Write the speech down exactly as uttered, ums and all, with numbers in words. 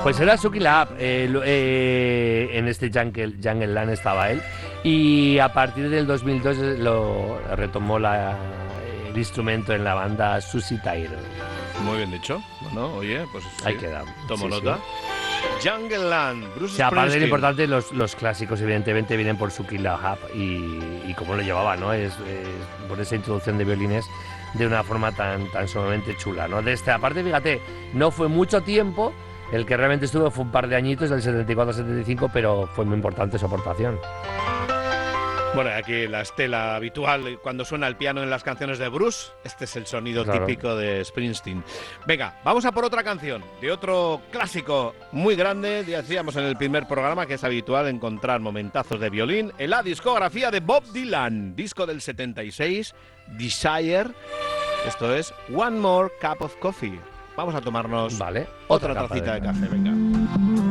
Pues era Suki Lab, eh, lo- eh, en este Jungle, Jungle Land estaba él, y a partir del dos mil dos lo retomó la, el instrumento en la banda Susie Tyler. Muy bien dicho. Bueno, oye, pues sí, Ahí queda. tomo Sí, nota. sí. Jungle Land, Bruce O sea, aparte de lo Springsteen. importante, los, los clásicos evidentemente vienen por Suki Lab y, y cómo lo llevaba, ¿no? Es, es por esa introducción de violines de una forma tan, tan sumamente chula, ¿no? De esta parte, fíjate, no fue mucho tiempo, el que realmente estuvo fue un par de añitos, del setenta y cuatro al setenta y cinco, pero fue muy importante su aportación. Bueno, aquí la estela habitual cuando suena el piano en las canciones de Bruce. Este es el sonido Claro. típico de Springsteen. Venga, vamos a por otra canción de otro clásico muy grande. Ya decíamos en el primer programa que es habitual encontrar momentazos de violín en la discografía de Bob Dylan, disco del setenta y seis, Desire. Esto es One More Cup of Coffee. Vamos a tomarnos Vale, otra otra capa tacita de- de café, venga.